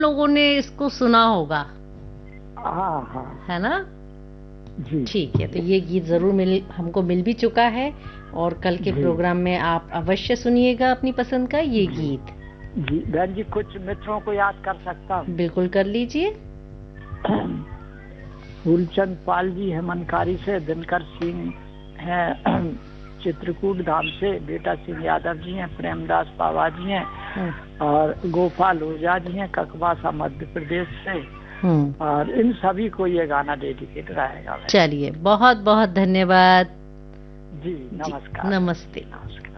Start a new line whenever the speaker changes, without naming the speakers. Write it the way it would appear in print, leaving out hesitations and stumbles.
लोगों ने इसको सुना होगा,
हाँ हाँ।
है ना?
जी
ठीक है, तो ये गीत ज़रूर हमको मिल भी चुका है और कल के
जी
प्रोग्राम में आप अवश्य सुनिएगा अपनी पसंद का ये
जी
गीत।
जी। बहन जी, कुछ मित्रों को याद कर सकता हूँ?
बिल्कुल कर लीजिए।
फूलचंद पाल जी है मनकारी से, दिनकर सिंह है चित्रकूट धाम से, बेटा सिंह यादव जी हैं, प्रेमदास पावा जी हैं, और गोपाल ओझा जी हैं ककवासा मध्य प्रदेश से। और इन सभी को ये गाना डेडिकेट रहेगा।
चलिए, बहुत बहुत धन्यवाद
जी
जी,
नमस्कार।
नमस्ते।
नमस्कार।